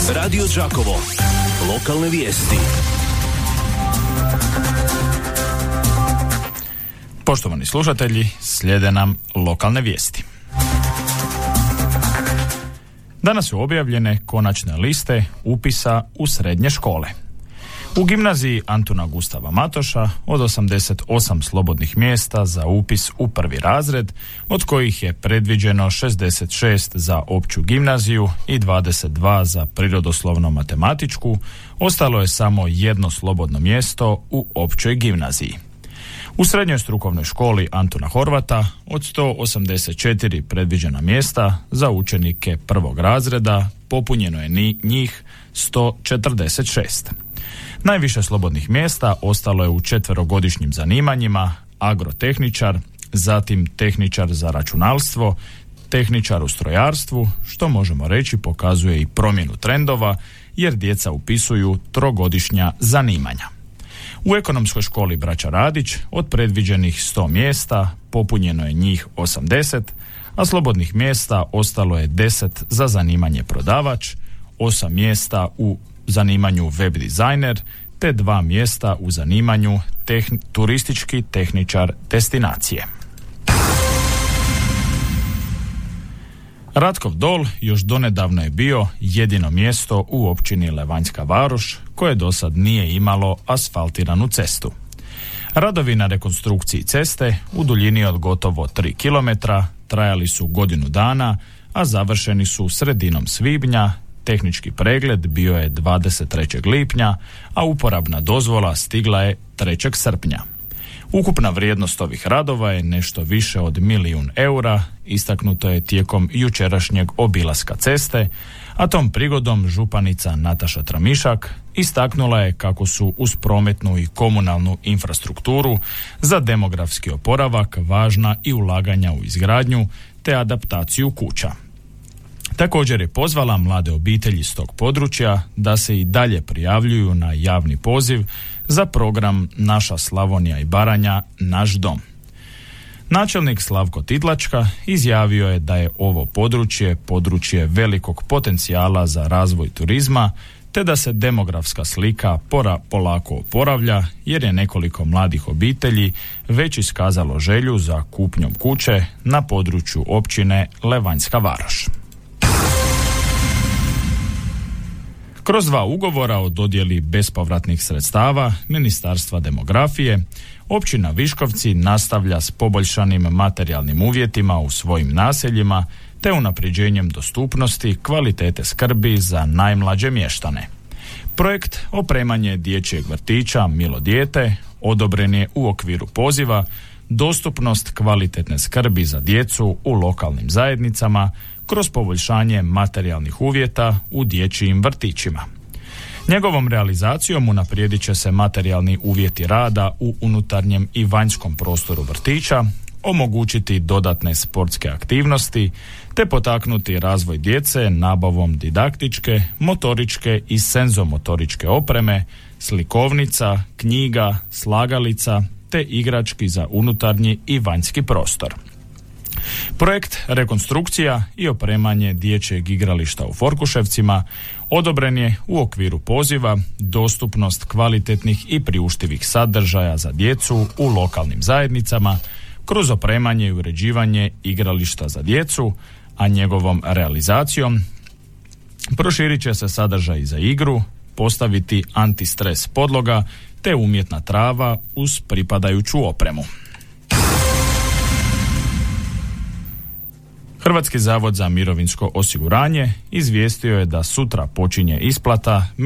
Radio Đakovo. Lokalne vijesti. Poštovani slušatelji, slijede nam lokalne vijesti. Danas su objavljene konačne liste upisa u srednje škole. U gimnaziji Antuna Gustava Matoša od 88 slobodnih mjesta za upis u prvi razred, od kojih je predviđeno 66 za opću gimnaziju i 22 za prirodoslovno-matematičku, ostalo je samo jedno slobodno mjesto u općoj gimnaziji. U srednjoj strukovnoj školi Antuna Horvata od 184 predviđena mjesta za učenike prvog razreda popunjeno je njih 146. Najviše slobodnih mjesta ostalo je u četverogodišnjim zanimanjima agrotehničar, zatim tehničar za računalstvo, tehničar u strojarstvu, što možemo reći pokazuje i promjenu trendova jer djeca upisuju trogodišnja zanimanja. U ekonomskoj školi Braća Radić od predviđenih 100 mjesta popunjeno je njih 80, a slobodnih mjesta ostalo je 10 za zanimanje prodavač, 8 mjesta u zanimanju web dizajner te 2 mjesta u zanimanju turistički tehničar destinacije. Ratkov Dol još donedavno je bio jedino mjesto u općini Levanjska Varoš koje do sad nije imalo asfaltiranu cestu. Radovi na rekonstrukciji ceste u duljini od gotovo 3 km trajali su godinu dana, a završeni su sredinom svibnja. Tehnički pregled bio je 23. lipnja, a uporabna dozvola stigla je 3. srpnja. Ukupna vrijednost ovih radova je nešto više od 1 milijun eura, istaknuto je tijekom jučerašnjeg obilaska ceste, a tom prigodom županica Nataša Tramišak istaknula je kako su uz prometnu i komunalnu infrastrukturu za demografski oporavak važna i ulaganja u izgradnju te adaptaciju kuća. Također je pozvala mlade obitelji s tog područja da se i dalje prijavljuju na javni poziv za program Naša Slavonija i Baranja, Naš dom. Načelnik Slavko Tidlačka izjavio je da je ovo područje velikog potencijala za razvoj turizma, te da se demografska slika polako oporavlja jer je nekoliko mladih obitelji već iskazalo želju za kupnjom kuće na području općine Levanjska Varoš. Kroz 2 ugovora o dodjeli bespovratnih sredstava Ministarstva demografije, općina Viškovci nastavlja s poboljšanim materijalnim uvjetima u svojim naseljima te unapređenjem dostupnosti kvalitete skrbi za najmlađe mještane. Projekt opremanje dječjeg vrtića Milo dijete odobren je u okviru poziva dostupnost kvalitetne skrbi za djecu u lokalnim zajednicama kroz poboljšanje materijalnih uvjeta u dječjim vrtićima. Njegovom realizacijom unaprijedit će se materijalni uvjeti rada u unutarnjem i vanjskom prostoru vrtića, omogućiti dodatne sportske aktivnosti te potaknuti razvoj djece nabavom didaktičke, motoričke i senzomotoričke opreme, slikovnica, knjiga, slagalica te igrački za unutarnji i vanjski prostor. Projekt rekonstrukcija i opremanje dječjeg igrališta u Forkuševcima odobren je u okviru poziva dostupnost kvalitetnih i priuštivih sadržaja za djecu u lokalnim zajednicama kroz opremanje i uređivanje igrališta za djecu, a njegovom realizacijom proširit će se sadržaj za igru, postaviti antistres podloga te umjetna trava uz pripadajuću opremu. Hrvatski zavod za mirovinsko osiguranje izvijestio je da sutra počinje isplata